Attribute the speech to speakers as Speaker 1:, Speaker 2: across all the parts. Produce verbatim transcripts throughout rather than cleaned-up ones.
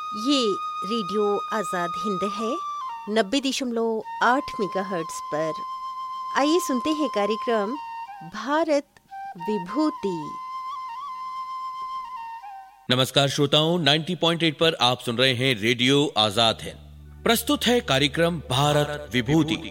Speaker 1: ये रेडियो आज़ाद हिंद है नब्बे दशमलव आठ मेगाहर्ट्ज़ पर। आइए सुनते हैं कार्यक्रम भारत विभूति।
Speaker 2: नमस्कार श्रोताओं, नब्बे पॉइंट आठ पर आप सुन रहे हैं रेडियो आजाद है। प्रस्तुत है कार्यक्रम भारत विभूति।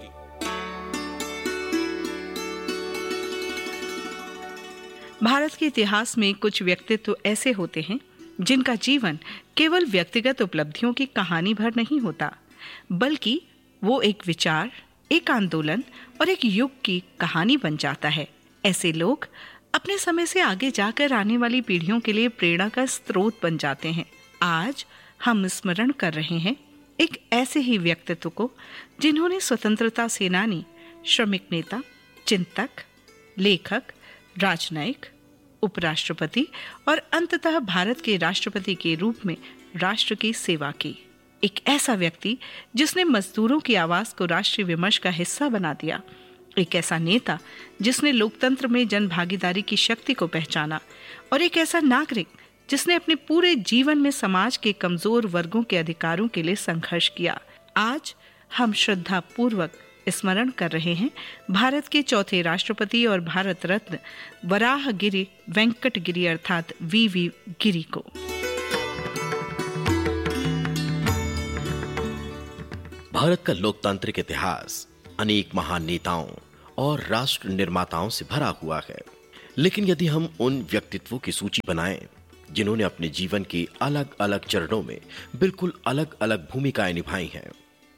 Speaker 3: भारत के इतिहास में कुछ व्यक्तित्व ऐसे होते हैं जिनका जीवन केवल व्यक्तिगत उपलब्धियों की कहानी भर नहीं होता, बल्कि वो एक विचार, एक आंदोलन और एक युग की कहानी बन जाता है। ऐसे लोग अपने समय से आगे जाकर आने वाली पीढ़ियों के लिए प्रेरणा का स्रोत बन जाते हैं। आज हम स्मरण कर रहे हैं एक ऐसे ही व्यक्तित्व को जिन्होंने स्वतंत्रता सेनानी, श्रमिक नेता, चिंतक, लेखक, राजनयिक, उपराष्ट्रपति और अंततः भारत के राष्ट्रपति के रूप में राष्ट्र की सेवा की। एक ऐसा व्यक्ति जिसने मजदूरों की आवाज को राष्ट्रीय विमर्श का हिस्सा बना दिया। एक ऐसा नेता जिसने लोकतंत्र में जन भागीदारी की शक्ति को पहचाना और एक ऐसा नागरिक जिसने अपने पूरे जीवन में समाज के कमजोर वर्गों के अधिकारों के लिए संघर्ष किया। आज हम श्रद्धा पूर्वक स्मरण कर रहे हैं भारत के चौथे राष्ट्रपति और भारत रत्न वराहगिरि वेंकट गिरि अर्थात वी वी गिरि को।
Speaker 4: भारत का लोकतांत्रिक इतिहास अनेक महान नेताओं और राष्ट्र निर्माताओं से भरा हुआ है, लेकिन यदि हम उन व्यक्तित्वों की सूची बनाएं जिन्होंने अपने जीवन के अलग अलग चरणों में बिल्कुल अलग अलग भूमिकाएं निभाई हैं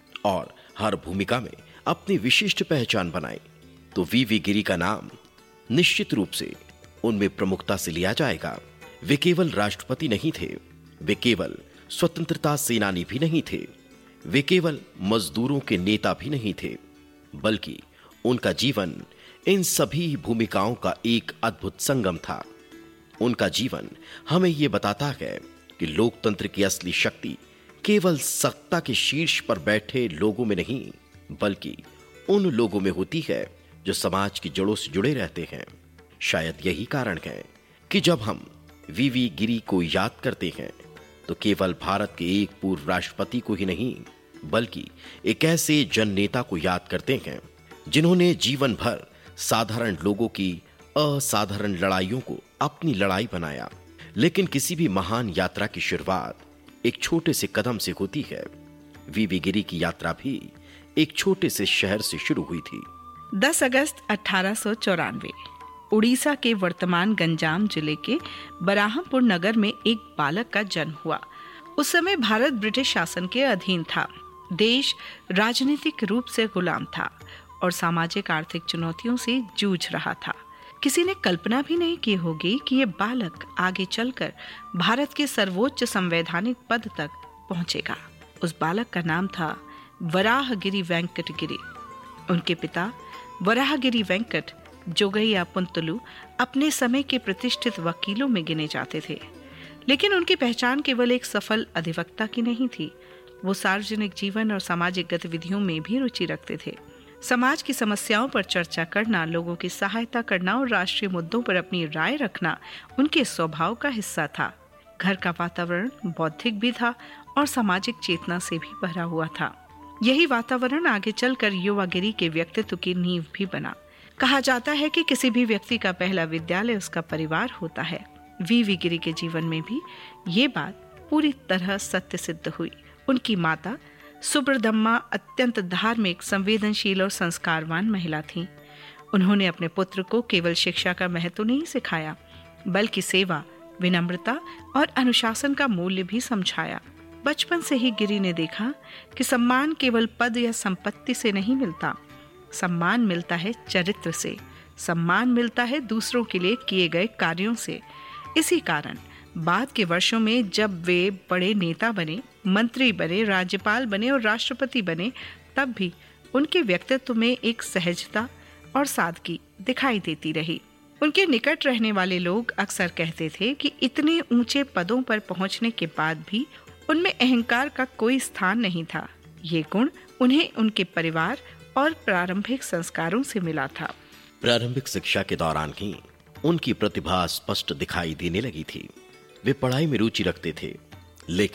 Speaker 4: और हर भूमिका में अपनी विशिष्ट पहचान बनाई, तो वी वी गिरि का नाम निश्चित रूप से उनमें प्रमुखता से लिया जाएगा। वे केवल राष्ट्रपति नहीं थे, वे केवल स्वतंत्रता सेनानी भी नहीं थे, वे केवल मजदूरों के नेता भी नहीं थे, बल्कि उनका जीवन इन सभी भूमिकाओं का एक अद्भुत संगम था। उनका जीवन हमें यह बताता है कि लोकतंत्र की असली शक्ति केवल सत्ता के शीर्ष पर बैठे लोगों में नहीं, बल्कि उन लोगों में होती है जो समाज की जड़ों से जुड़े रहते हैं। शायद यही कारण है कि जब हम वी वी गिरि को याद करते हैं तो केवल भारत के एक पूर्व राष्ट्रपति को ही नहीं, बल्कि एक ऐसे जन नेता को याद करते हैं जिन्होंने जीवन भर साधारण लोगों की असाधारण लड़ाइयों को अपनी लड़ाई बनाया। लेकिन किसी भी महान यात्रा की शुरुआत एक छोटे से कदम से होती है। वी वी गिरि की यात्रा भी एक छोटे से शहर से शुरू हुई थी।
Speaker 3: दस अगस्त अठारह सौ चौरानवे उड़ीसा के वर्तमान गंजाम जिले के बराहमपुर नगर में एक बालक का जन्म हुआ। उस समय भारत ब्रिटिश शासन के अधीन था। देश राजनीतिक रूप से गुलाम था और सामाजिक आर्थिक चुनौतियों से जूझ रहा था। किसी ने कल्पना भी नहीं की होगी कि ये बालक आगे चलकर भारत के सर्वोच्च संवैधानिक पद तक पहुंचेगा। उस बालक का नाम था वराहगिरि वेंकट गिरि। उनके पिता वराहगिरि वेंकट जोगैया पुंतलू अपने समय के प्रतिष्ठित वकीलों में गिने जाते थे, लेकिन उनकी पहचान केवल एक सफल अधिवक्ता की नहीं थी। वो सार्वजनिक जीवन और सामाजिक गतिविधियों में भी रुचि रखते थे। समाज की समस्याओं पर चर्चा करना, लोगों की सहायता करना और राष्ट्रीय मुद्दों पर अपनी राय रखना उनके स्वभाव का हिस्सा था। घर का वातावरण बौद्धिक भी था और सामाजिक चेतना से भी भरा हुआ था। यही वातावरण आगे चलकर युवा गिरि के व्यक्तित्व की नींव भी बना। कहा जाता है कि किसी भी व्यक्ति का पहला विद्यालय उसका परिवार होता है। वी वी गिरि के जीवन में भी ये बात पूरी तरह सत्य सिद्ध हुई। उनकी माता सुब्रदम्मा अत्यंत धार्मिक, संवेदनशील और संस्कारवान महिला थीं। उन्होंने अपने पुत्र को केवल शिक्षा का महत्व नहीं सिखाया, बल्कि सेवा, विनम्रता और अनुशासन का मूल्य भी समझाया। बचपन से ही गिरि ने देखा कि सम्मान केवल पद या संपत्ति से नहीं मिलता। सम्मान मिलता है चरित्र से, सम्मान मिलता है दूसरों के लिए किए गए कार्यों से। इसी कारण बाद के वर्षों में जब वे बड़े नेता बने, मंत्री बने, राज्यपाल बने और राष्ट्रपति बने, तब भी उनके व्यक्तित्व में एक सहजता और सादगी दिखाई देती रही। उनके निकट रहने वाले लोग अक्सर कहते थे कि इतने ऊंचे पदों पर पहुंचने के बाद भी उनमें अहंकार का कोई स्थान नहीं था। ये गुण उन्हें उनके परिवार और प्रारंभिक संस्कारों से मिला था।
Speaker 4: प्रारंभिक शिक्षा के दौरान ही उनकी प्रतिभा स्पष्ट दिखाई देने लगी थी। वे पढ़ाई में रुचि रखते थे, लेकिन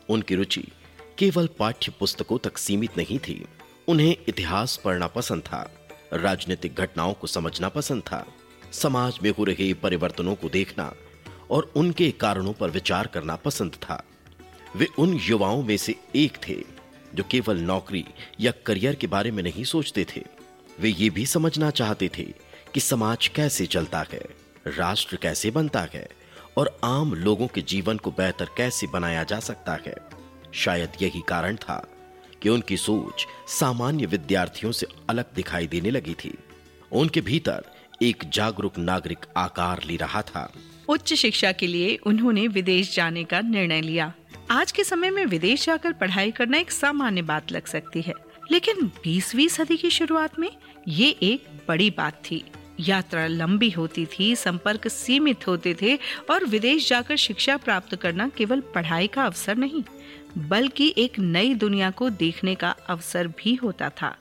Speaker 4: उनकी रुचि केवल पाठ्य पुस्तकों तक सीमित नहीं थी। उन्हें इतिहास पढ़ना पसंद था, राजनीतिक घटनाओं को समझना पसंद था, समाज में हो रहे परिवर्तनों को देखना और उनके कारणों पर विचार करना पसंद था। वे उन युवाओं में से एक थे जो केवल नौकरी या करियर के बारे में नहीं सोचते थे। वे ये भी समझना चाहते थे कि समाज कैसे चलता है, राष्ट्र कैसे बनता है और आम लोगों के जीवन को बेहतर कैसे बनाया जा सकता है। शायद यही कारण था कि उनकी सोच सामान्य विद्यार्थियों से अलग दिखाई देने लगी थी। उनके भीतर एक जागरूक नागरिक आकार ले रहा था।
Speaker 3: उच्च शिक्षा के लिए उन्होंने विदेश जाने का निर्णय लिया। आज के समय में विदेश जाकर पढ़ाई करना एक सामान्य बात लग सकती है, लेकिन बीसवीं सदी की शुरुआत में ये एक बड़ी बात थी। यात्रा लंबी होती थी, संपर्क सीमित होते थे और विदेश जाकर शिक्षा प्राप्त करना केवल पढ़ाई का अवसर नहीं, बल्कि एक नई दुनिया को देखने का अवसर भी होता था।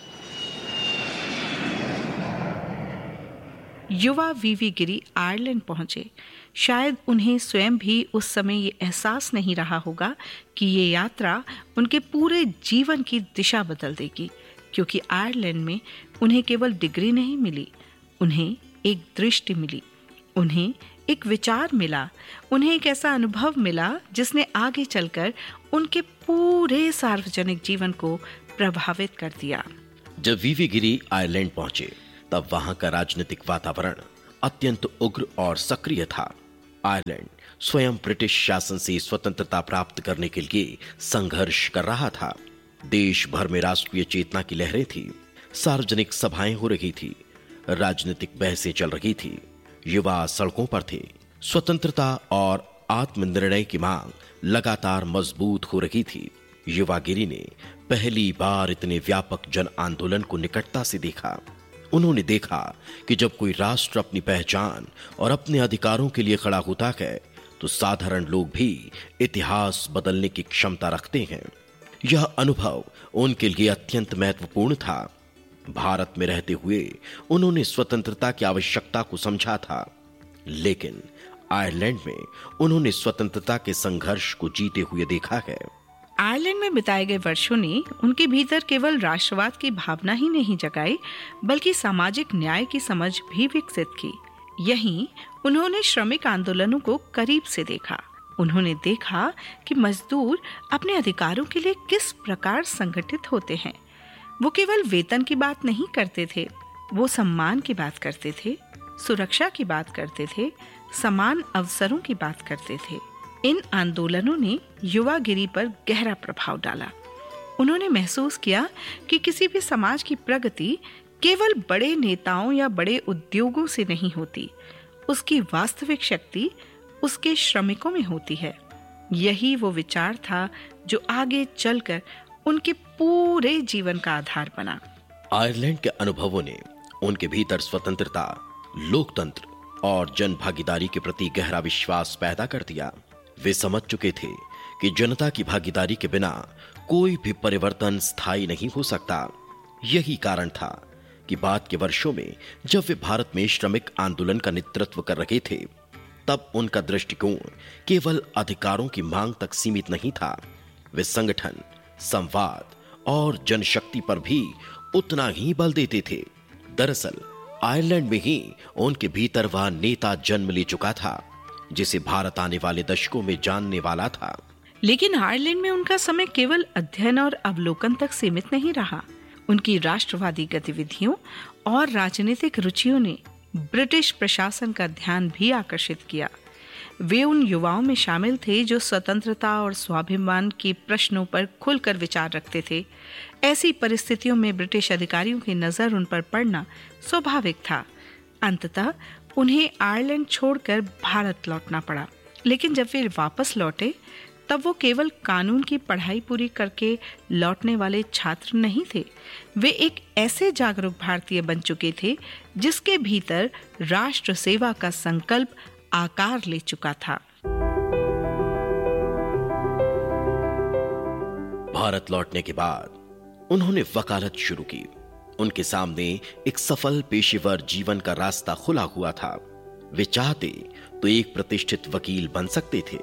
Speaker 3: युवा वीवी गिरी आयरलैंड पहुंचे। शायद उन्हें स्वयं भी उस समय ये एहसास नहीं रहा होगा कि ये यात्रा उनके पूरे जीवन की दिशा बदल देगी, क्योंकि आयरलैंड में उन्हें केवल डिग्री नहीं मिली, उन्हें एक दृष्टि मिली, उन्हें एक विचार मिला, उन्हें एक ऐसा अनुभव मिला जिसने आगे चलकर उनके पूरे सार्वजनिक जीवन को प्रभावित कर दिया।
Speaker 4: जब वीवी गिरी आयरलैंड पहुंचे तब वहां का राजनीतिक वातावरण अत्यंत उग्र और सक्रिय था। आयरलैंड स्वयं ब्रिटिश शासन से स्वतंत्रता प्राप्त करने के लिए संघर्ष कर रहा था। देश भर में राष्ट्रीय चेतना की लहरें थी, सार्वजनिक सभाएं हो रही थी, राजनीतिक बहसें चल रही थी, युवा सड़कों पर थे। स्वतंत्रता और आत्मनिर्णय की मांग लगातार मजबूत हो रही थी। युवा गिरी ने पहली बार इतने व्यापक जन आंदोलन को निकटता से देखा। उन्होंने देखा कि जब कोई राष्ट्र अपनी पहचान और अपने अधिकारों के लिए खड़ा होता है तो साधारण लोग भी इतिहास बदलने की क्षमता रखते हैं। यह अनुभव उनके लिए अत्यंत महत्वपूर्ण था। भारत में रहते हुए उन्होंने स्वतंत्रता की आवश्यकता को समझा था, लेकिन आयरलैंड में उन्होंने स्वतंत्रता के संघर्ष को जीते हुए देखा है।
Speaker 3: आयरलैंड में बिताए गए वर्षों ने उनके भीतर केवल राष्ट्रवाद की भावना ही नहीं जगाई, बल्कि सामाजिक न्याय की समझ भी विकसित की। यहीं उन्होंने श्रमिक आंदोलनों को करीब से देखा। उन्होंने देखा कि मजदूर अपने अधिकारों के लिए किस प्रकार संगठित होते हैं। वो केवल वेतन की बात नहीं करते थे, वो सम्मान की बात करते थे, सुरक्षा की बात करते थे, समान अवसरों की बात करते थे। इन आंदोलनों ने युवा गिरी पर गहरा प्रभाव डाला। उन्होंने महसूस किया कि किसी भी समाज की प्रगति केवल बड़े नेताओं या बड़े उद्योगों से नहीं होती, उसकी वास्तविक शक्ति उसके श्रमिकों में होती है। यही वो विचार था जो आगे चलकर उनके पूरे जीवन का आधार बना।
Speaker 4: आयरलैंड के अनुभवों ने उनके भीतर स्वतंत्रता, लोकतंत्र और जन भागीदारी के प्रति गहरा विश्वास पैदा कर दिया। वे समझ चुके थे कि जनता की भागीदारी के बिना कोई भी परिवर्तन स्थायी नहीं हो सकता। यही कारण था कि बाद के वर्षों में जब वे भारत में श्रमिक आंदोलन का नेतृत्व कर रहे थे, तब उनका दृष्टिकोण केवल अधिकारों की मांग तक सीमित नहीं था। वे संगठन, संवाद और जनशक्ति पर भी उतना ही बल देते थे। दरअसल आयरलैंड में ही उनके भीतर वह नेता जन्म ले चुका था जिसे भारत आने वाले दशकों में जानने वाला था।
Speaker 3: लेकिन आयरलैंड में उनका समय केवल अध्ययन और अवलोकन तक सीमित नहीं रहा। उनकी राष्ट्रवादी गतिविधियों और राजनीतिक रुचियों ने ब्रिटिश प्रशासन का ध्यान भी आकर्षित किया। वे उन युवाओं में शामिल थे जो स्वतंत्रता और स्वाभिमान के प्रश्नों पर खुलकर विचार रखते थे। ऐसी परिस्थितियों में ब्रिटिश अधिकारियों की नजर उन पर पड़ना स्वाभाविक था। अंततः उन्हें आयरलैंड छोड़कर भारत लौटना पड़ा। लेकिन जब वे वापस लौटे तब वो केवल कानून की पढ़ाई पूरी करके लौटने वाले छात्र नहीं थे। वे एक ऐसे जागरूक भारतीय बन चुके थे जिसके भीतर राष्ट्र सेवा का संकल्प आकार ले चुका था।
Speaker 4: भारत लौटने के बाद उन्होंने वकालत शुरू की। उनके सामने एक सफल पेशेवर जीवन का रास्ता खुला हुआ था। वे चाहते तो एक प्रतिष्ठित वकील बन सकते थे।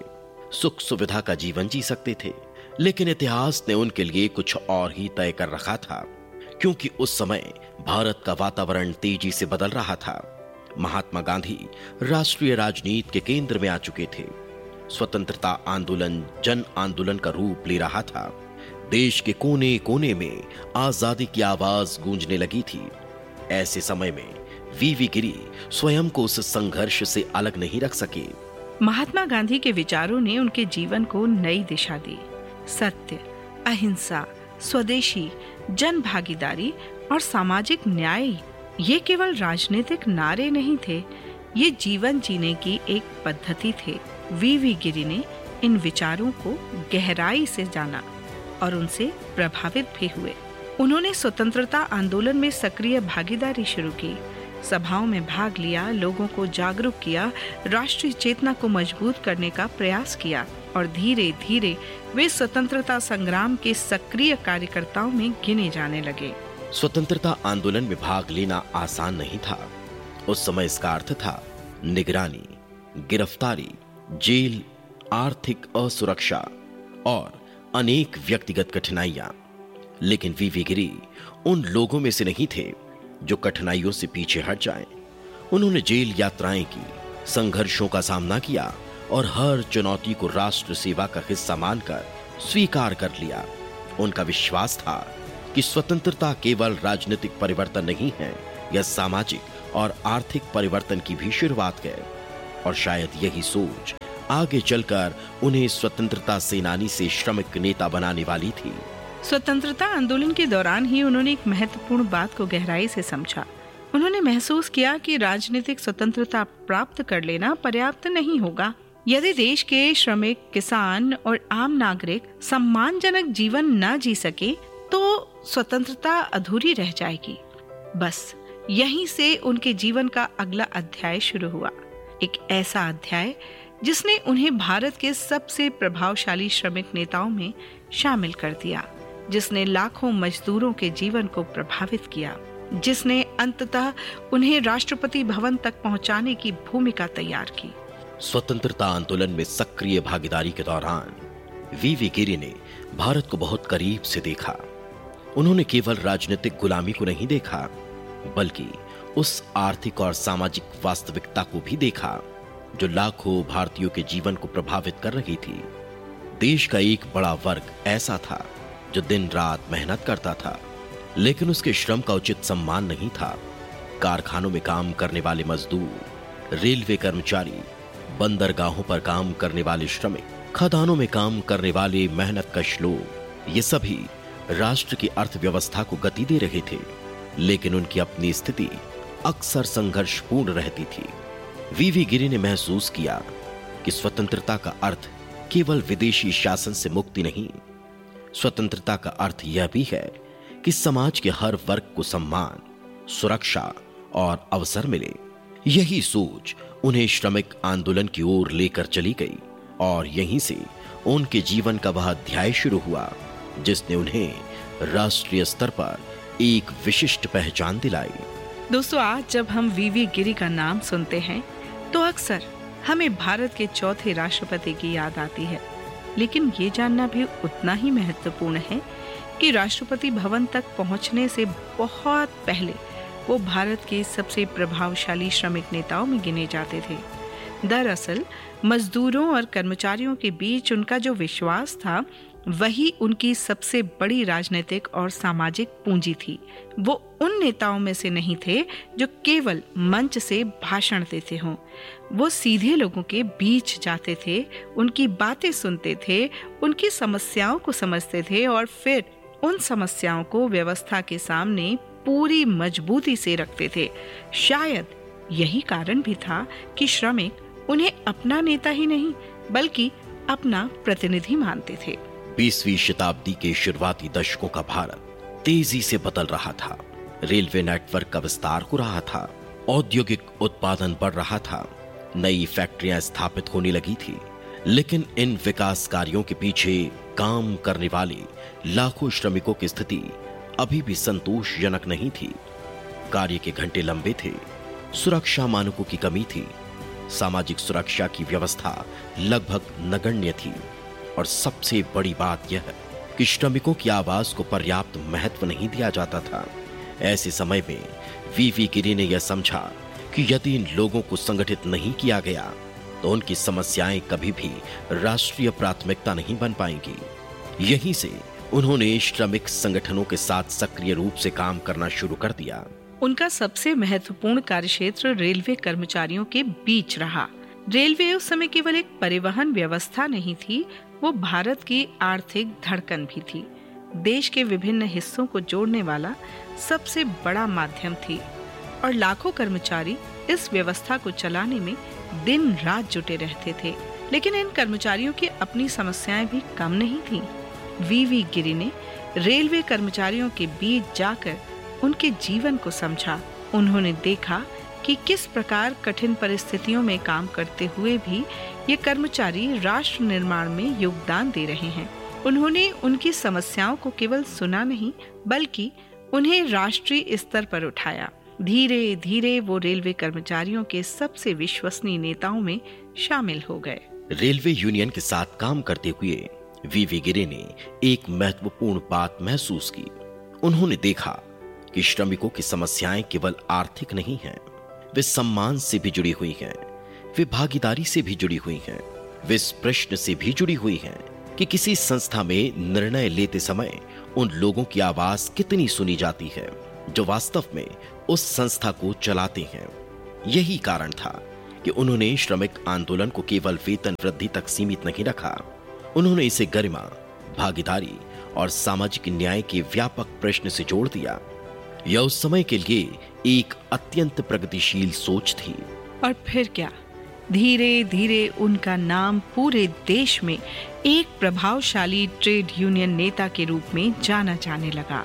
Speaker 4: सुख सुविधा का जीवन जी सकते थे। लेकिन इतिहास ने उनके लिए कुछ और ही तय कर रखा था, क्योंकि उस समय भारत का वातावरण तेजी से बदल रहा था। महात्मा गांधी राष्ट्रीय राजनीति के केंद्र में आ चुके थे। स्वतंत्रता आंदोलन जन आंदोलन का रूप ले रहा था। देश के कोने कोने में आजादी की आवाज गूंजने लगी थी। ऐसे समय में वीवी गिरी स्वयं को उस संघर्ष से अलग नहीं रख सके।
Speaker 3: महात्मा गांधी के विचारों ने उनके जीवन को नई दिशा दी। सत्य, अहिंसा, स्वदेशी, जन भागीदारी और सामाजिक न्याय ये केवल राजनीतिक नारे नहीं थे, ये जीवन जीने की एक पद्धति थे। वीवी गिरी ने इन विचारों को गहराई से जाना और उनसे प्रभावित भी हुए। उन्होंने स्वतंत्रता आंदोलन में सक्रिय भागीदारी शुरू की, सभाओं में भाग लिया, लोगों को जागरूक किया, राष्ट्रीय चेतना को मजबूत करने का प्रयास किया और धीरे धीरे वे स्वतंत्रता संग्राम के सक्रिय कार्यकर्ताओं में गिने जाने लगे।
Speaker 4: स्वतंत्रता आंदोलन में भाग लेना आसान नहीं था। उस समय इसका अर्थ था निगरानी, गिरफ्तारी, जेल, आर्थिक असुरक्षा और अनेक व्यक्तिगत कठिनाइयां। लेकिन वीवी गिरी उन लोगों में से नहीं थे जो कठिनाइयों से पीछे हट जाएं। उन्होंने जेल यात्राएं की, संघर्षों का सामना किया और हर चुनौती को राष्ट्र सेवा का हिस्सा मानकर स्वीकार कर लिया। उनका विश्वास था कि स्वतंत्रता केवल राजनीतिक परिवर्तन नहीं है, यह सामाजिक और आर्थिक परिवर्तन की भी शुरुआत है। और शायद यही सोच आगे चलकर उन्हें स्वतंत्रता सेनानी से श्रमिक नेता बनाने वाली थी।
Speaker 3: स्वतंत्रता आंदोलन के दौरान ही उन्होंने एक महत्वपूर्ण बात को गहराई से समझा। उन्होंने महसूस किया कि राजनीतिक स्वतंत्रता प्राप्त कर लेना पर्याप्त नहीं होगा। यदि देश के श्रमिक, किसान और आम नागरिक सम्मानजनक जीवन न जी सके तो स्वतंत्रता अधूरी रह जाएगी। बस यहीं से उनके जीवन का अगला अध्याय शुरू हुआ, एक ऐसा अध्याय जिसने उन्हें भारत के सबसे प्रभावशाली श्रमिक नेताओं में शामिल कर दिया, जिसने लाखों मजदूरों के जीवन को प्रभावित किया, जिसने अंततः उन्हें राष्ट्रपति भवन तक पहुंचाने की भूमिका तैयार की।
Speaker 4: स्वतंत्रता आंदोलन में सक्रिय भागीदारी के दौरान वीवी गिरी ने भारत को बहुत करीब से देखा। उन्होंने केवल राजनीतिक गुलामी को नहीं देखा, बल्कि उस आर्थिक और सामाजिक वास्तविकता को भी देखा जो लाखों भारतीयों के जीवन को प्रभावित कर रही थी। देश का एक बड़ा वर्ग ऐसा था जो दिन रात मेहनत करता था, लेकिन उसके श्रम का उचित सम्मान नहीं था। कारखानों में काम करने वाले मजदूर, रेलवे कर्मचारी, बंदरगाहों पर काम करने वाले श्रमिक, खदानों में काम करने वाले मेहनतकश लोग, ये सभी राष्ट्र की अर्थव्यवस्था को गति दे रहे थे, लेकिन उनकी अपनी स्थिति अक्सर संघर्षपूर्ण रहती थी। वीवी गिरी ने महसूस किया कि स्वतंत्रता का अर्थ केवल विदेशी शासन से मुक्ति नहीं, स्वतंत्रता का अर्थ यह भी है कि समाज के हर वर्ग को सम्मान, सुरक्षा और अवसर मिले। यही सोच उन्हें श्रमिक आंदोलन की ओर लेकर चली गई और यहीं से उनके जीवन का वह अध्याय शुरू हुआ जिसने उन्हें राष्ट्रीय स्तर पर एक विशिष्ट पहचान दिलाई।
Speaker 3: दोस्तों, आज जब हम वीवी गिरी का नाम सुनते हैं तो अक्सर हमें भारत के चौथे राष्ट्रपति की याद आती है, लेकिन ये जानना भी उतना ही महत्वपूर्ण है कि राष्ट्रपति भवन तक पहुंचने से बहुत पहले वो भारत के सबसे प्रभावशाली श्रमिक नेताओं में गिने जाते थे। दरअसल मजदूरों और कर्मचारियों के बीच उनका जो विश्वास था वही उनकी सबसे बड़ी राजनीतिक और सामाजिक पूंजी थी। वो उन नेताओं में से नहीं थे जो केवल मंच से भाषण देते हों। वो सीधे लोगों के बीच जाते थे, उनकी बातें सुनते थे, उनकी समस्याओं को समझते थे और फिर उन समस्याओं को व्यवस्था के सामने पूरी मजबूती से रखते थे। शायद यही कारण भी था कि श्रमिक उन्हें अपना नेता ही नहीं बल्कि अपना प्रतिनिधि मानते थे।
Speaker 4: बीसवीं शताब्दी के शुरुआती दशकों का भारत तेजी से बदल रहा था। रेलवे नेटवर्क का विस्तार हो रहा था, औद्योगिक उत्पादन बढ़ रहा था, नई फैक्ट्रियां स्थापित होने लगी थी। लेकिन इन विकास कार्यों के पीछे काम करने वाले लाखों श्रमिकों की स्थिति अभी भी संतोषजनक नहीं थी। कार्य के घंटे लंबे थे, सुरक्षा मानकों की कमी थी सामाजिक सुरक्षा की व्यवस्था लगभग नगण्य थी और सबसे बड़ी बात यह कि श्रमिकों की आवाज को पर्याप्त महत्व नहीं दिया जाता था। ऐसे समय में वीवी गिरी ने यह समझा कि यदि इन लोगों को संगठित नहीं किया गया तो उनकी समस्याएं कभी भी राष्ट्रीय प्राथमिकता नहीं बन पाएंगी। यहीं से उन्होंने श्रमिक संगठनों के साथ सक्रिय रूप से काम करना शुरू कर दिया।
Speaker 3: उनका सबसे महत्वपूर्ण कार्यक्षेत्र रेलवे कर्मचारियों के बीच रहा। रेलवे उस समय केवल एक परिवहन व्यवस्था नहीं थी, वो भारत की आर्थिक धड़कन भी थी। देश के विभिन्न हिस्सों को जोड़ने वाला सबसे बड़ा माध्यम थी और लाखों कर्मचारी इस व्यवस्था को चलाने में दिन रात जुटे रहते थे। लेकिन इन कर्मचारियों की अपनी समस्याएं भी कम नहीं थीं। वीवी गिरी ने रेलवे कर्मचारियों के बीच जाकर उनके जीवन को समझा। उन्होंने देखा कि किस प्रकार कठिन परिस्थितियों में काम करते हुए भी ये कर्मचारी राष्ट्र निर्माण में योगदान दे रहे हैं। उन्होंने उनकी समस्याओं को केवल सुना नहीं, बल्कि उन्हें राष्ट्रीय स्तर पर उठाया। धीरे धीरे वो रेलवे कर्मचारियों के सबसे विश्वसनीय नेताओं में शामिल हो गए।
Speaker 4: रेलवे यूनियन के साथ काम करते हुए वीवी गिरी ने एक महत्वपूर्ण बात महसूस की। उन्होंने देखा कि श्रमिकों की समस्याएं केवल आर्थिक नहीं हैं, वे सम्मान से भी जुड़ी हुई हैं, वे भागीदारी से भी जुड़ी हुई हैं, वे इस प्रश्न से भी जुड़ी हुई हैं कि किसी संस्था में निर्णय लेते समय उन लोगों की आवाज कितनी सुनी जाती है जो वास्तव में उस संस्था को चलाते हैं। यही कारण था कि उन्होंने श्रमिक आंदोलन को केवल वेतन वृद्धि तक सीमित नहीं रखा। उन्होंने इसे गरिमा, भागीदारी और सामाजिक न्याय के व्यापक प्रश्न से जोड़ दिया। यह उस समय के लिए एक अत्यंत प्रगतिशील सोच थी।
Speaker 3: और फिर क्या, धीरे धीरे उनका नाम पूरे देश में एक प्रभावशाली ट्रेड यूनियन नेता के रूप में जाना जाने लगा।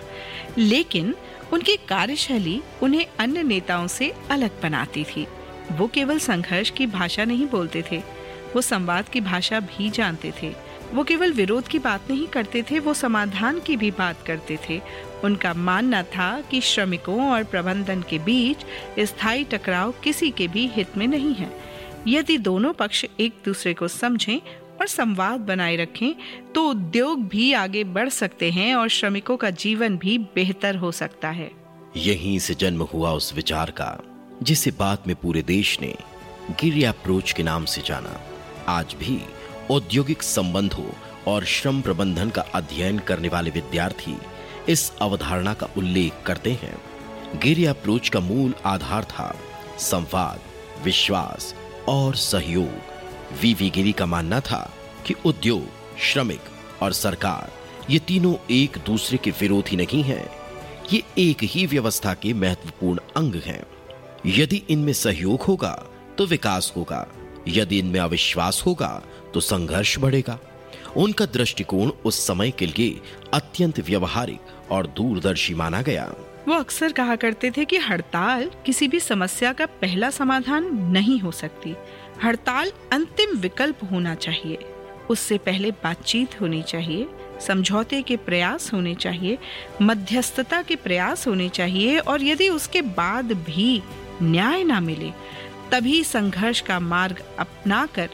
Speaker 3: लेकिन उनकी कार्यशैली उन्हें अन्य नेताओं से अलग बनाती थी। वो केवल संघर्ष की भाषा नहीं बोलते थे, वो संवाद की भाषा भी जानते थे। वो केवल विरोध की बात नहीं करते थे, वो समाधान की भी बात करते थे। उनका मानना था कि श्रमिकों और प्रबंधन के बीच स्थायी टकराव किसी के भी हित में नहीं है। यदि दोनों पक्ष एक दूसरे को समझें और संवाद बनाए रखें तो उद्योग भी आगे बढ़ सकते हैं और श्रमिकों का जीवन भी बेहतर हो सकता है।
Speaker 4: यहीं से जन्म हुआ उस विचार का जिसे बाद में पूरे देश ने गिरी अप्रोच के नाम से जाना। आज भी औद्योगिक संबंधों और श्रम प्रबंधन का अध्ययन करने वाले विद्यार्थी इस अवधारणा का उल्लेख करते हैं। गिरी अप्रोच का मूल आधार था संवाद, विश्वास और सहयोग। वीवी गिरी का मानना था कि उद्योग, श्रमिक और सरकार ये तीनों एक दूसरे के विरोधी नहीं हैं, ये एक ही व्यवस्था के महत्वपूर्ण अंग हैं। यदि इनमें सहयोग होगा तो विकास होगा, यदि इनमें अविश्वास होगा तो संघर्ष बढ़ेगा। उनका दृष्टिकोण उस समय के लिए अत्यंत व्यवहारिक और दूरदर्शी माना गया।
Speaker 3: वो अक्सर कहा करते थे कि हड़ताल किसी भी समस्या का पहला समाधान नहीं हो सकती। हड़ताल अंतिम विकल्प होना चाहिए। उससे पहले बातचीत होनी चाहिए, समझौते के प्रयास होने चाहिए, मध्यस्थता के प्रयास होने चाहिए और यदि उसके बाद भी न्याय ना मिले तभी संघर्ष का मार्ग अपनाकर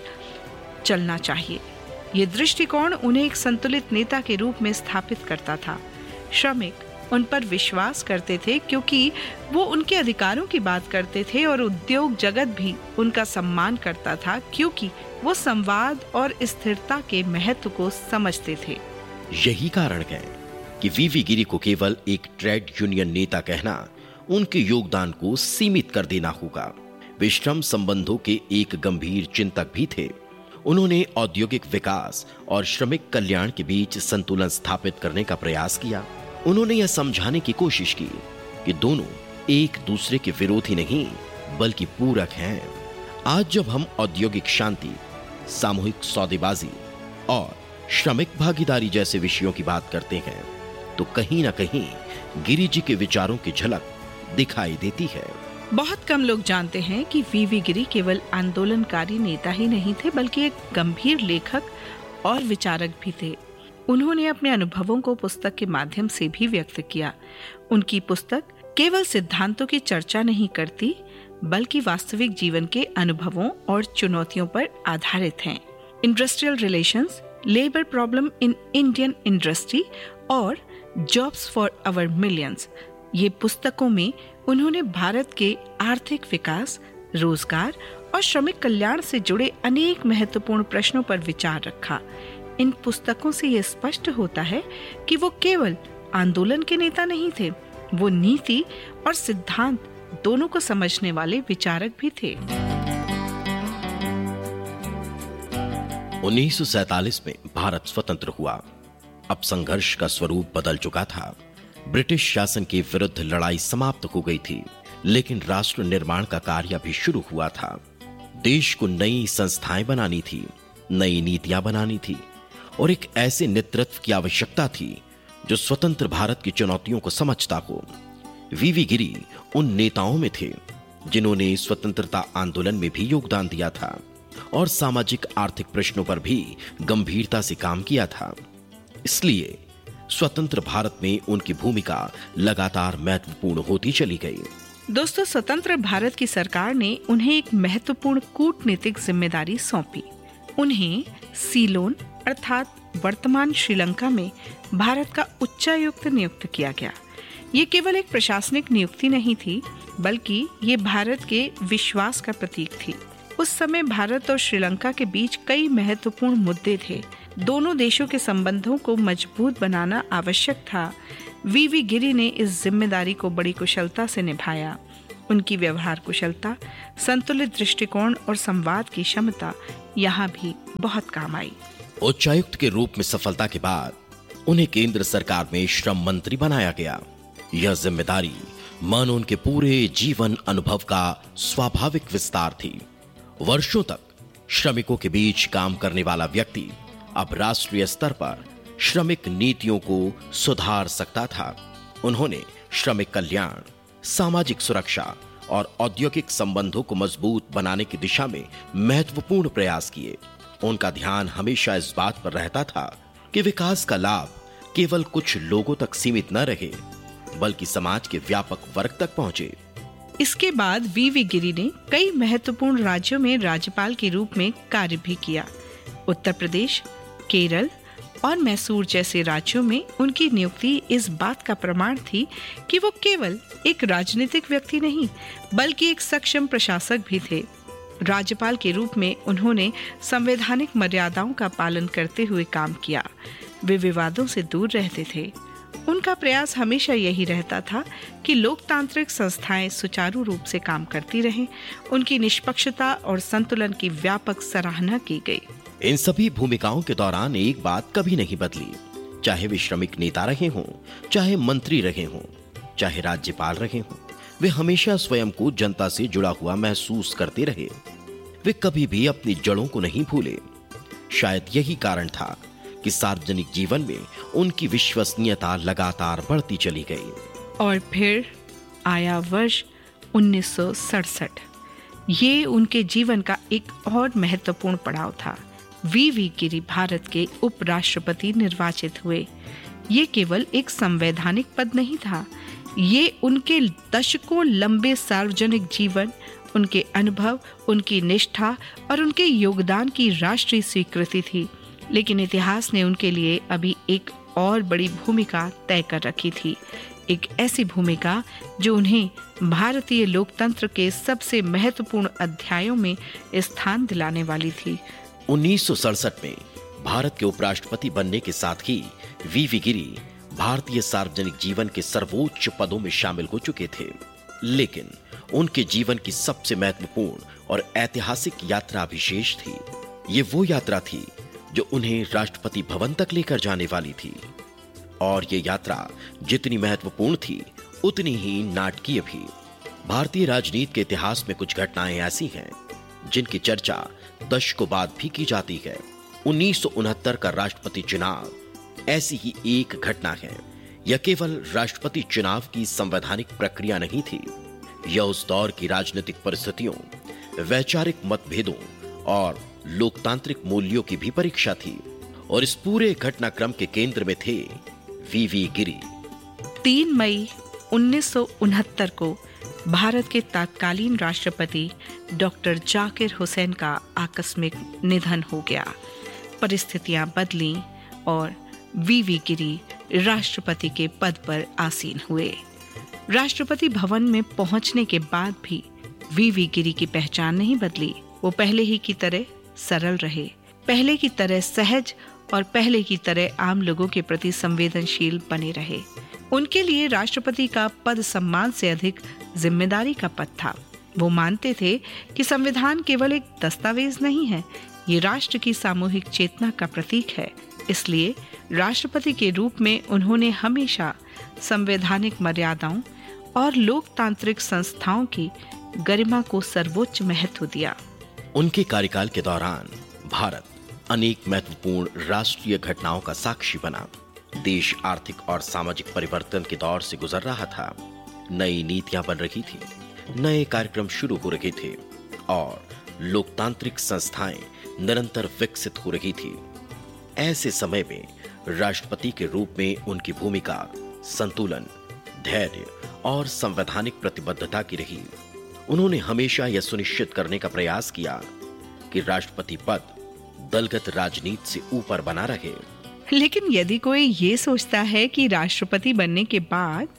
Speaker 3: चलना चाहिए। ये दृष्टिकोण उन्हें एक संतुलित नेता के रूप में स्थापित करता था। श्रमिक उन पर विश्वास करते थे क्योंकि वो उनके अधिकारों की बात करते थे और उद्योग जगत भी उनका सम्मान करता था क्योंकि वो संवाद और स्थिरता के महत्व को समझते थे।
Speaker 4: यही कारण है कि वीवी गिरी को केवल एक ट्रेड यूनियन नेता कहना उनके योगदान को सीमित कर देना होगा। वे श्रम संबंधों के एक गंभीर चिंतक भी थे। उन्होंने औद्योगिक विकास और श्रमिक कल्याण के बीच संतुलन स्थापित करने का प्रयास किया। उन्होंने यह समझाने की कोशिश की कि दोनों एक दूसरे के विरोधी नहीं बल्कि पूरक हैं। आज जब हम औद्योगिक शांति, सामूहिक सौदेबाजी और श्रमिक भागीदारी जैसे विषयों की बात करते हैं तो कहीं ना कहीं गिरी जी के विचारों की झलक दिखाई देती है।
Speaker 3: बहुत कम लोग जानते हैं कि वीवी गिरी केवल आंदोलनकारी नेता ही नहीं थे बल्कि एक गंभीर लेखक और विचारक भी थे। उन्होंने अपने अनुभवों को पुस्तक के माध्यम से भी व्यक्त किया। उनकी पुस्तक केवल सिद्धांतों की चर्चा नहीं करती बल्कि वास्तविक जीवन के अनुभवों और चुनौतियों पर आधारित हैं। Industrial relations, labour problem in Indian industry और जॉब्स फॉर आवर मिलियंस, ये पुस्तकों में उन्होंने भारत के आर्थिक विकास, रोजगार और श्रमिक कल्याण से जुड़े अनेक महत्वपूर्ण प्रश्नों पर विचार रखा। इन पुस्तकों से ये स्पष्ट होता है कि वो केवल आंदोलन के नेता नहीं थे, वो नीति और सिद्धांत दोनों को समझने वाले विचारक भी थे।
Speaker 4: उन्नीस सौ सैंतालीस में भारत स्वतंत्र हुआ। अब संघर्ष का स्वरूप बदल चुका था। ब्रिटिश शासन के विरुद्ध लड़ाई समाप्त हो गई थी, लेकिन राष्ट्र निर्माण का कार्य भी शुरू हुआ था। देश को नई संस्थाएं बनानी थी, नई नीतियां बनानी थी और एक ऐसे नेतृत्व की आवश्यकता थी जो स्वतंत्र भारत की चुनौतियों को समझता हो। वीवी गिरी उन नेताओं में थे जिन्होंने स्वतंत्रता आंदोलन में भी योगदान दिया था और सामाजिक आर्थिक प्रश्नों पर भी गंभीरता से काम किया था। इसलिए स्वतंत्र भारत में उनकी भूमिका लगातार महत्वपूर्ण होती चली गई।
Speaker 3: दोस्तों, स्वतंत्र भारत की सरकार ने उन्हें एक महत्वपूर्ण कूटनीतिक जिम्मेदारी सौंपी। उन्हें सीलोन अर्थात वर्तमान श्रीलंका में भारत का उच्चायुक्त नियुक्त किया गया। ये केवल एक प्रशासनिक नियुक्ति नहीं थी, बल्कि ये भारत के विश्वास का प्रतीक थी। उस समय भारत और श्रीलंका के बीच कई महत्वपूर्ण मुद्दे थे। दोनों देशों के संबंधों को मजबूत बनाना आवश्यक था। वीवी गिरी ने इस जिम्मेदारी को बड़ी कुशलता से निभाया। उनकी व्यवहार कुशलता, संतुलित दृष्टिकोण और संवाद की क्षमता यहाँ भी बहुत काम आई।
Speaker 4: उच्चायुक्त के रूप में सफलता के बाद उन्हें केंद्र सरकार में श्रम मंत्री बनाया गया। यह जिम्मेदारी मानो उनके पूरे जीवन अनुभव का स्वाभाविक विस्तार थी। वर्षों तक श्रमिकों के बीच काम करने वाला व्यक्ति अब राष्ट्रीय स्तर पर श्रमिक नीतियों को सुधार सकता था। उन्होंने श्रमिक कल्याण, सामाजिक सुरक्षा और औद्योगिक संबंधों को मजबूत बनाने की दिशा में महत्वपूर्ण प्रयास किए। उनका ध्यान हमेशा इस बात पर रहता था कि विकास का लाभ केवल कुछ लोगों तक सीमित न रहे, बल्कि समाज के व्यापक वर्ग तक पहुंचे।
Speaker 3: इसके बाद वीवी गिरी ने कई महत्वपूर्ण राज्यों में राज्यपाल के रूप में कार्य भी किया। उत्तर प्रदेश, केरल और मैसूर जैसे राज्यों में उनकी नियुक्ति इस बात का प्रमाण थी कि वो केवल एक राजनीतिक व्यक्ति नहीं, बल्कि एक सक्षम प्रशासक भी थे। राज्यपाल के रूप में उन्होंने संवैधानिक मर्यादाओं का पालन करते हुए काम किया। वे विवादों से दूर रहते थे। उनका प्रयास हमेशा यही रहता था कि लोकतांत्रिक संस्थाएं सुचारू रूप से काम करती रहें। उनकी निष्पक्षता और संतुलन की व्यापक सराहना की गई।
Speaker 4: इन सभी भूमिकाओं के दौरान एक बात कभी नहीं बदली। चाहे वे श्रमिक नेता रहे हों, चाहे मंत्री रहे हों, चाहे राज्यपाल रहे हों, वे हमेशा स्वयं को जनता से जुड़ा हुआ महसूस करते रहे। वे कभी भी अपनी जड़ों को नहीं भूले। शायद यही कारण था कि सार्वजनिक जीवन में उनकी विश्वसनीयता लगातार बढ़ती चली गई।
Speaker 3: और फिर आया वर्ष उन्नीस सौ सड़सठ। ये उनके जीवन का एक और महत्वपूर्ण पड़ाव था। वीवी गिरी भारत के उपराष्ट्रपति निर्वाचित हुए। ये केवल एक संवैधानिक पद नहीं था, ये उनके दशकों लंबे सार्वजनिक जीवन, उनके अनुभव, उनकी निष्ठा और उनके योगदान की राष्ट्रीय स्वीकृति थी। लेकिन इतिहास ने उनके लिए अभी एक और बड़ी भूमिका तय कर रखी थी, एक ऐसी भूमिका जो उन्हें भारतीय लोकतंत्र के सबसे महत्वपूर्ण अध्यायों में स्थान दिलाने वाली थी।
Speaker 4: उन्नीस सौ सड़सठ में भारत के उपराष्ट्रपति बनने के साथ ही वीवी गिरी भारतीय सार्वजनिक जीवन के सर्वोच्च पदों में शामिल हो चुके थे। लेकिन उनके जीवन की सबसे महत्वपूर्ण और ऐतिहासिक यात्रा विशेष थी। ये वो यात्रा थी जो उन्हें राष्ट्रपति भवन तक लेकर जाने वाली थी। और ये यात्रा जितनी महत्वपूर्ण थी, उतनी ही नाटकीय भी। भारतीय राजनीति के इतिहास में कुछ घटनाएं ऐसी हैं जिनकी चर्चा दशकों बाद भी की जाती है। उन्नीस सौ उनहत्तर का राष्ट्रपति चुनाव ऐसी ही एक घटना है। यह केवल राष्ट्रपति चुनाव की संवैधानिक प्रक्रिया नहीं थी, यह उस दौर की राजनीतिक परिस्थितियों, वैचारिक मतभेदों और लोकतांत्रिक मूल्यों की भी परीक्षा थी। और इस पूरे घटनाक्रम के केंद्र में थे वीवी गिरी।
Speaker 3: तीन मई उन्नीस सौ उनहत्तर को भारत के तत्कालीन राष्ट्रपति डॉक्टर जाकिर हुसैन का आकस्मिक निधन हो गया। परिस्थितियां बदली और वीवी गिरी राष्ट्रपति के पद पर आसीन हुए। राष्ट्रपति भवन में पहुंचने के बाद भी वीवी गिरी की पहचान नहीं बदली। वो पहले ही की तरह सरल रहे, पहले की तरह सहज और पहले की तरह आम लोगों के प्रति संवेदनशील बने रहे। उनके लिए राष्ट्रपति का पद सम्मान से अधिक जिम्मेदारी का पद था। वो मानते थे कि संविधान केवल एक दस्तावेज नहीं है, ये राष्ट्र की सामूहिक चेतना का प्रतीक है। इसलिए राष्ट्रपति के रूप में उन्होंने हमेशा संवैधानिक मर्यादाओं और लोकतांत्रिक संस्थाओं की गरिमा को सर्वोच्च महत्व दिया।
Speaker 4: उनके कार्यकाल के दौरान भारत अनेक महत्वपूर्ण राष्ट्रीय घटनाओं का साक्षी बना। देश आर्थिक और सामाजिक परिवर्तन के दौर से गुजर रहा था। नई नीतियां बन रही थी, नए कार्यक्रम शुरू हो रहे थे और लोकतांत्रिक संस्थाएं निरंतर विकसित हो रही थी। ऐसे समय में राष्ट्रपति के रूप में उनकी भूमिका संतुलन, धैर्य और संवैधानिक प्रतिबद्धता की रही। उन्होंने हमेशा यह सुनिश्चित करने का प्रयास किया कि राष्ट्रपति पद दलगत राजनीति से ऊपर बना रहे।
Speaker 3: लेकिन यदि कोई ये सोचता है कि राष्ट्रपति बनने के बाद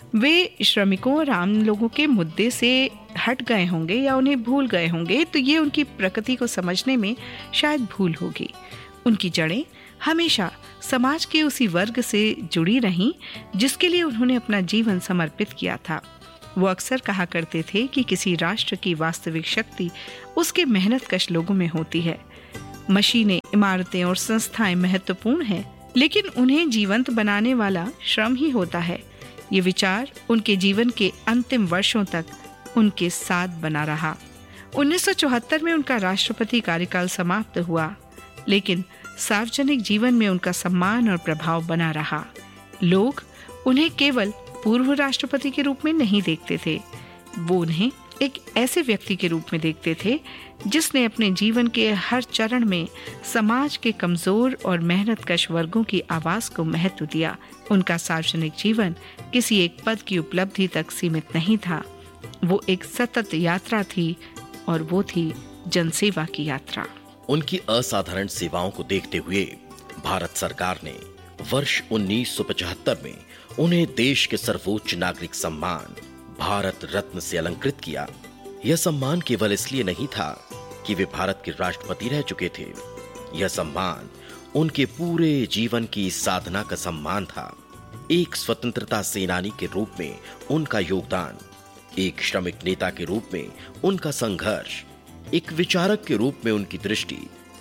Speaker 3: वे श्रमिकों और आम लोगों के मुद्दे से हट गए होंगे या उन्हें भूल गए होंगे, तो ये उनकी प्रकृति को समझने में शायद भूल होगी। उनकी जड़ें हमेशा समाज के उसी वर्ग से जुड़ी रहीं जिसके लिए उन्होंने अपना जीवन समर्पित किया था। वो अक्सर कहा करते थे कि किसी राष्ट्र की वास्तविक शक्ति उसके मेहनतकश लोगों में होती है। मशीनें, इमारतें और संस्थाएं महत्वपूर्ण हैं, लेकिन उन्हें जीवंत बनाने वाला श्रम ही होता है। ये विचार उनके जीवन के अंतिम वर्षों तक उनके साथ बना रहा। उन्नीस सौ चौहत्तर में उनका राष्ट्रपति कार्यकाल समाप्त हुआ, लेकिन सार्वजनिक जीवन में उनका सम्मान और प्रभाव बना रहा। लोग उन्हें केवल पूर्व राष्ट्रपति के रूप में नहीं देखते थे, वो उन्हें एक ऐसे व्यक्ति के रूप में देखते थे जिसने अपने जीवन के हर चरण में समाज के कमजोर और मेहनतकश वर्गों की आवाज को महत्व दिया। उनका सार्वजनिक जीवन किसी एक पद की उपलब्धि तक सीमित नहीं था, वो एक सतत यात्रा थी और वो थी जनसेवा की यात्रा।
Speaker 4: उनकी असाधारण सेवाओं को देखते हुए भारत सरकार ने वर्ष उन्नीस सौ पचहत्तर में उन्हें देश के सर्वोच्च नागरिक सम्मान भारत रत्न से अलंकृत किया। यह सम्मान केवल इसलिए नहीं था कि वे भारत के राष्ट्रपति रह चुके थे, यह सम्मान उनके पूरे जीवन की साधना का सम्मान था। एक स्वतंत्रता सेनानी के रूप में उनका योगदान, एक श्रमिक नेता के रूप में उनका संघर्ष, एक विचारक के रूप में उनकी दृष्टि,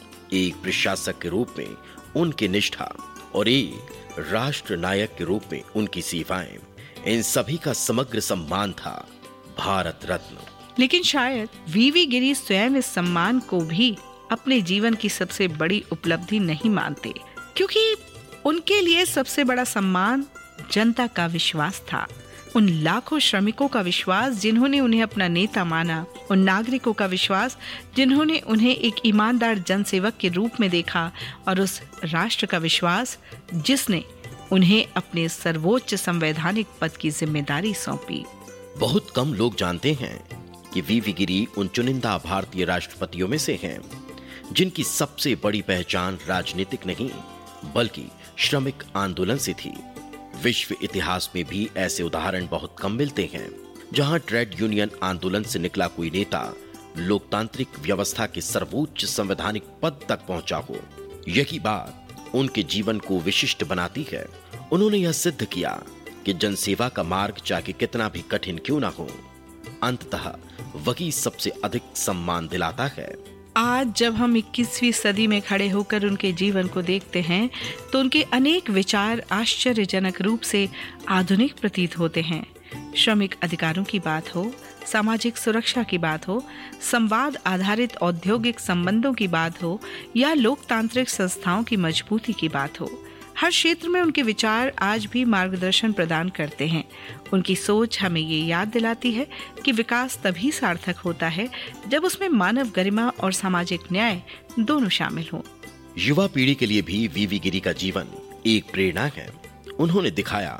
Speaker 4: एक प्रशासक के रूप में उनकी निष्ठा और एक राष्ट्र नायक के रूप में उनकी सेवाएं, इन सभी का समग्र सम्मान था भारत रत्न।
Speaker 3: लेकिन शायद वीवी गिरी स्वयं इस सम्मान को भी अपने जीवन की सबसे बड़ी उपलब्धि नहीं मानते, क्योंकि उनके लिए सबसे बड़ा सम्मान जनता का विश्वास था। उन लाखों श्रमिकों का विश्वास जिन्होंने उन्हें अपना नेता माना, उन नागरिकों का विश्वास जिन्होंने उन्हें एक ईमानदार जनसेवक के रूप में देखा, और उस राष्ट्र का विश्वास जिसने उन्हें अपने सर्वोच्च संवैधानिक पद की जिम्मेदारी सौंपी।
Speaker 4: बहुत कम लोग जानते हैं कि वीवी गिरी उन चुनिंदा भारतीय राष्ट्रपतियों में से हैं जिनकी सबसे बड़ी पहचान राजनीतिक नहीं बल्कि श्रमिक आंदोलन से थी। विश्व इतिहास में भी ऐसे उदाहरण बहुत कम मिलते हैं जहां ट्रेड यूनियन आंदोलन से निकला कोई नेता लोकतांत्रिक व्यवस्था के सर्वोच्च संवैधानिक पद तक पहुंचा हो। यही बात उनके जीवन को विशिष्ट बनाती है। उन्होंने यह सिद्ध किया कि जनसेवा का मार्ग चाहे कितना भी कठिन क्यों ना हो, अंततः वही सबसे अधिक सम्मान दिलाता है।
Speaker 3: आज जब हम इक्कीसवीं सदी में खड़े होकर उनके जीवन को देखते हैं तो उनके अनेक विचार आश्चर्यजनक रूप से आधुनिक प्रतीत होते हैं। श्रमिक अधिकारों की बात हो, सामाजिक सुरक्षा की बात हो, संवाद आधारित औद्योगिक संबंधों की बात हो या लोकतांत्रिक संस्थाओं की मजबूती की बात हो, हर क्षेत्र में उनके विचार आज भी मार्गदर्शन प्रदान करते हैं। उनकी सोच हमें ये याद दिलाती है कि विकास तभी सार्थक होता है जब उसमें मानव गरिमा और सामाजिक न्याय दोनों शामिल हों।
Speaker 4: युवा पीढ़ी के लिए भी वीवी गिरी का जीवन एक प्रेरणा है। उन्होंने दिखाया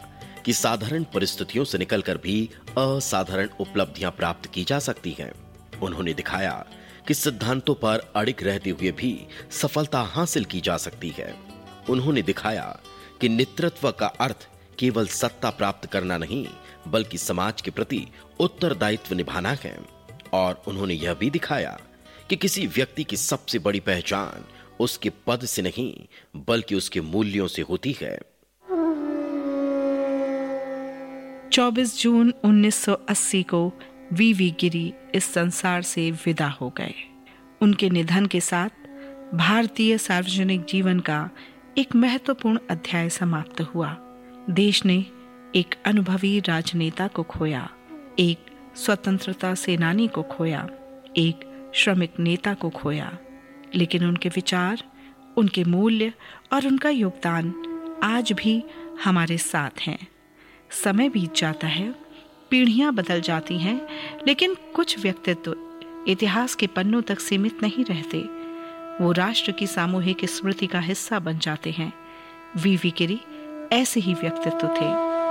Speaker 4: कि साधारण परिस्थितियों से निकलकर भी असाधारण उपलब्धियां प्राप्त की जा सकती हैं। उन्होंने दिखाया कि सिद्धांतों पर अड़िग रहते हुए भी सफलता हासिल की जा सकती है। उन्होंने दिखाया कि नेतृत्व का अर्थ केवल सत्ता प्राप्त करना नहीं, बल्कि समाज के प्रति उत्तरदायित्व निभाना है। और उन्होंने यह भी दिखाया कि किसी व्यक्ति की सबसे बड़ी पहचान उसके पद से नहीं, बल्कि उसके मूल्यों से होती है।
Speaker 3: चौबीस जून उन्नीस सौ अस्सी को वीवी गिरी इस संसार से विदा हो गए। उनके निधन के साथ भारतीय सार्वजनिक जीवन का एक महत्वपूर्ण अध्याय समाप्त हुआ। देश ने एक अनुभवी राजनेता को खोया, एक स्वतंत्रता सेनानी को खोया, एक श्रमिक नेता को खोया, लेकिन उनके विचार, उनके मूल्य और उनका योगदान आज भी हमारे साथ हैं। समय बीत जाता है, पीढ़ियां बदल जाती हैं, लेकिन कुछ व्यक्तित्व इतिहास के पन्नों तक सीमित नहीं रहते। वो राष्ट्र की सामूहिक स्मृति का हिस्सा बन जाते हैं। वीवी गिरी ऐसे ही व्यक्तित्व थे।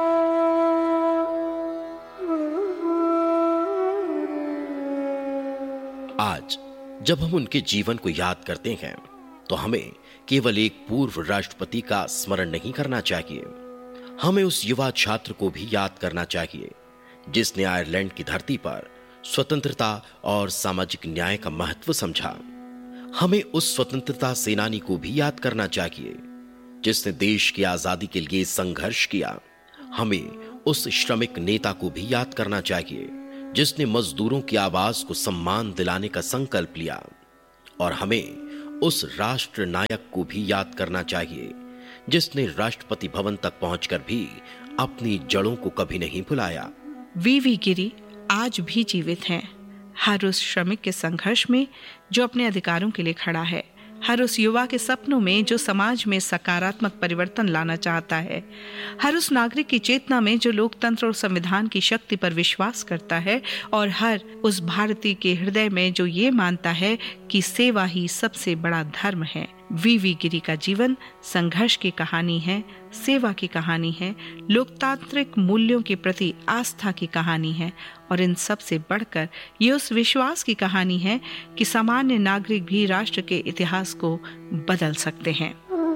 Speaker 4: आज जब हम उनके जीवन को याद करते हैं तो हमें केवल एक पूर्व राष्ट्रपति का स्मरण नहीं करना चाहिए, हमें उस युवा छात्र को भी याद करना चाहिए जिसने आयरलैंड की धरती पर स्वतंत्रता और सामाजिक न्याय का महत्व समझा। हमें उस स्वतंत्रता सेनानी को भी याद करना चाहिए जिसने देश की आजादी के लिए संघर्ष किया। हमें उस श्रमिक नेता को भी याद करना चाहिए जिसने मजदूरों की आवाज को सम्मान दिलाने का संकल्प लिया। और हमें उस राष्ट्र नायक को भी याद करना चाहिए जिसने राष्ट्रपति भवन तक पहुंचकर भी अपनी जड़ों को कभी नहीं भुलाया।
Speaker 3: वीवी गिरी आज भी जीवित हैं, हर उस श्रमिक के संघर्ष में जो अपने अधिकारों के लिए खड़ा है, हर उस युवा के सपनों में जो समाज में सकारात्मक परिवर्तन लाना चाहता है, हर उस नागरिक की चेतना में जो लोकतंत्र और संविधान की शक्ति पर विश्वास करता है, और हर उस भारतीय के हृदय में जो ये मानता है कि सेवा ही सबसे बड़ा धर्म है। वीवी गिरी का जीवन संघर्ष की कहानी है, सेवा की कहानी है, लोकतांत्रिक मूल्यों के प्रति आस्था की कहानी है, और इन सब से बढ़कर ये उस विश्वास की कहानी है कि सामान्य नागरिक भी राष्ट्र के इतिहास को बदल सकते हैं।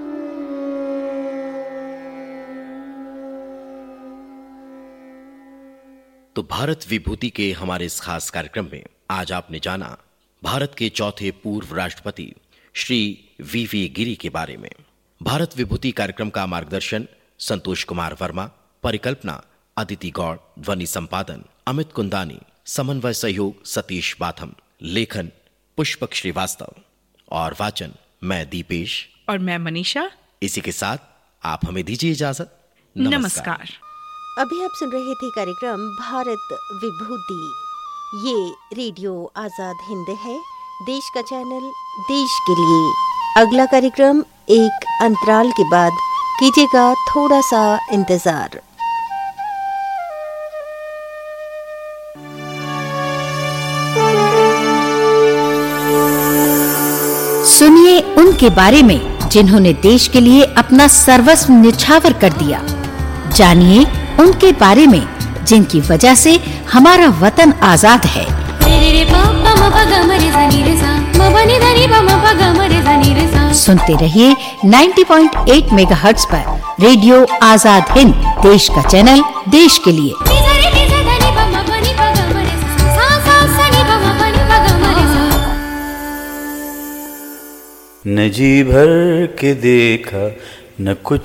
Speaker 4: तो भारत विभूति के हमारे इस खास कार्यक्रम में आज आपने जाना भारत के चौथे पूर्व राष्ट्रपति श्री वीवी गिरी के बारे में। भारत विभूति कार्यक्रम का मार्गदर्शन संतोष कुमार वर्मा, परिकल्पना अदिति गौड़, ध्वनि संपादन अमित कुंदानी, समन्वय सहयोग सतीश बाथम, लेखन पुष्पक श्रीवास्तव और वाचन मैं दीपेश
Speaker 3: और मैं मनीषा।
Speaker 4: इसी के साथ आप हमें दीजिए इजाजत।
Speaker 3: नमस्कार,
Speaker 4: नमस्कार।
Speaker 1: अभी आप सुन रहे थे कार्यक्रम भारत विभूति। ये रेडियो आजाद हिंद है, देश का चैनल देश के लिए। अगला कार्यक्रम एक अंतराल के बाद, कीजिएगा थोड़ा सा इंतजार।
Speaker 5: सुनिए उनके बारे में जिन्होंने देश के लिए अपना सर्वस्व न्यौछावर कर दिया। जानिए उनके बारे में जिनकी वजह से हमारा वतन आजाद है। सुनते रहिए नब्बे पॉइंट आठ मेगाहर्ट्ज पर रेडियो आजाद हिंद, देश का चैनल देश के लिए।
Speaker 6: न जी भर के देखा न कुछ